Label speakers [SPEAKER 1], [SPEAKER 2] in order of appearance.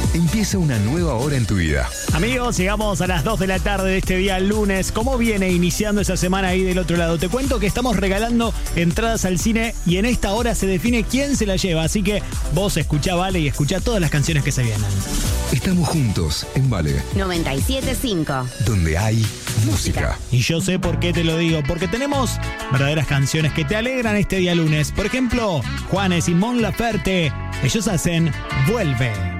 [SPEAKER 1] Empieza una nueva hora en tu vida.
[SPEAKER 2] Amigos, llegamos a las 2 de la tarde de este día lunes. ¿Cómo viene iniciando esa semana ahí del otro lado? Te cuento que estamos regalando entradas al cine y en esta hora se define quién se la lleva. Así que vos escuchá Vale y escuchá todas las canciones que se vienen.
[SPEAKER 1] Estamos juntos en Vale,
[SPEAKER 3] 97.5.
[SPEAKER 1] donde hay música.
[SPEAKER 2] Y yo sé por qué te lo digo, porque tenemos verdaderas canciones que te alegran este día lunes. Por ejemplo, Juanes y Mon Laferte, ellos hacen Vuelve.